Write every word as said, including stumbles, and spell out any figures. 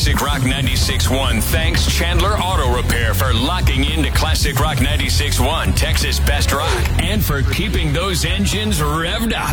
Classic Rock ninety-six point one. Thanks Chandler Auto Repair for locking into Classic Rock ninety-six point one, Texas Best Rock, and for keeping those engines revved up.